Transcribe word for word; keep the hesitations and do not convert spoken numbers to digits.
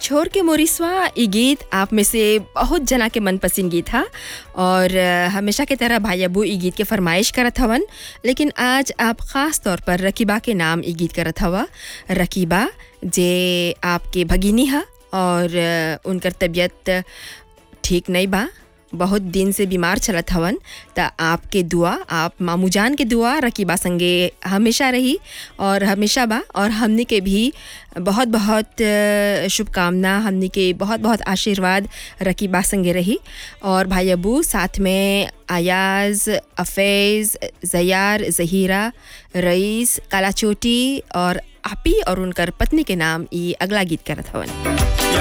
छोर के मोरिसवा ये गीत आप में से बहुत जना के मनपसंद गीत था और अ, हमेशा की तरह भाई अबू ये गीत के फरमाइश करत हवन। लेकिन आज आप ख़ास तौर पर रकीबा के नाम ये गीत करत हवा। रकीबा जे आपके भगिनी हा और अ, उनकर तबीयत ठीक नहीं बा, बहुत दिन से बीमार चलत हवन। त आपके दुआ, आप मामू जान के दुआ रकीबा संगे हमेशा रही और हमेशा बा, और हमनी के भी बहुत बहुत अ, शुभकामना, हमनी के बहुत बहुत आशीर्वाद रकीबा संगे रही। और भाई अबू साथ में अयाज, अफैज़, ज़यार, ज़हीरा, रईस, काला चोटी और आपी और उनकर पत्नी के नाम ये अगला गीत करत हवन।